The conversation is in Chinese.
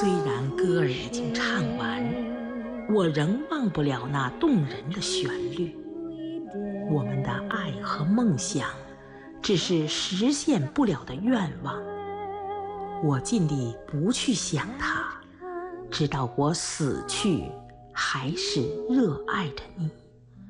虽然歌儿已经唱完，我仍忘不了那动人的旋律。我们的爱和梦想，只是实现不了的愿望。我尽力不去想它，直到我死去，还是热爱着你。